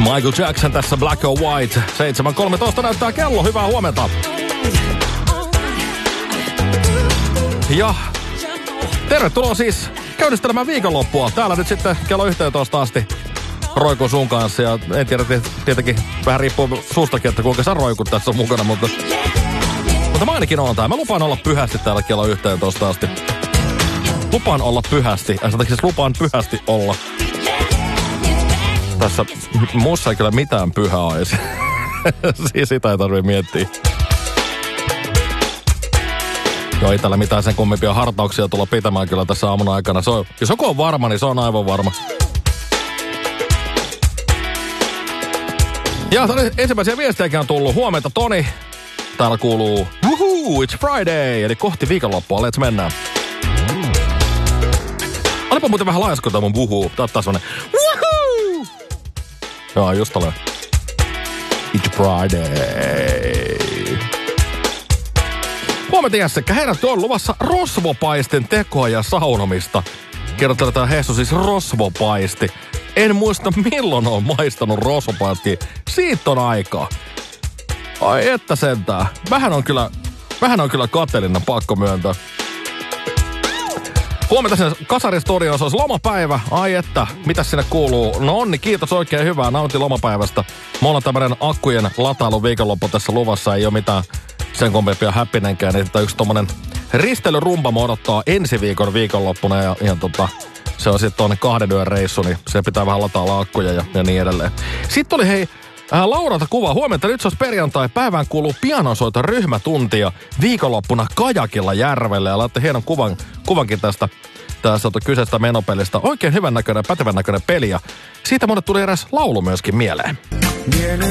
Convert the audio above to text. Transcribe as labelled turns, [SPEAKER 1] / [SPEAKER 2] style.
[SPEAKER 1] Michael Jackson tässä Black or White. 7.13 näyttää kello. Hyvää huomenta. Ja tervetuloa siis käynnistelemään viikonloppua. Täällä nyt sitten kello 11 asti roikun sun kanssa. Ja en tiedä, tietenkin vähän riippuu sustakin, että kuinka sä roikut tässä on mukana. Mutta mä ainakin oon täällä. Mä lupaan olla pyhästi täällä kello 11 asti. Lupaan olla pyhästi. Siis lupaan pyhästi olla. Tässä muussa ei kyllä mitään pyhää olisi. Siis sitä ei tarvitse miettiä. Joo, ei täällä mitään sen kummempia hartauksia tulla pitämään kyllä tässä aamun aikana. Se on, jos joku on varma, niin se on aivan varma. Ja ensimmäisiä viestejäkin on tullut. Huomenta Toni. Täällä kuuluu Woohoo, it's Friday. Eli kohti viikonloppua, let's mennään. Olipa muuten vähän laajaskuta mun woohoo. Tää on taas semmonen woohoo. Joo, just ole. It's Friday. Huomenta Jässekkä, heidät on luvassa rosvopaisten tekoa ja saunomista. Kerrotaan Hessu siis rosvopaisti. En muista milloin on maistanut rosvopaistia. Siitä on aikaa. Ai että sentää. Vähän on kyllä kateellinen, pakko myöntää. Huomenta sen Kasaristoriossa olisi lomapäivä. Ai että, mitäs sinne kuuluu? No Onni, kiitos oikein hyvää. Nautin lomapäivästä. Mulla on tämmönen akkujen latailun viikonloppu tässä luvassa. Ei ole mitään sen kummempia häppinenkään. Niin yksi tommonen risteilyrumpa odottaa ensi viikon viikonloppuna. Ja se on sitten tuonne 2 yön reissu, niin se pitää vähän latailla akkuja ja niin edelleen. Sitten oli hei Lauralta kuva. Huomenta, nyt se olisi perjantai. Päivään kuuluu pianonsoiton ryhmätuntia viikonloppuna kajakilla järvelle. Ja laitte hienon kuvankin tästä kyseistä menopelistä. Oikein hyvän näköinen, pätevän näköinen peli. Ja siitä monet tuli eräs laulu myöskin mieleen.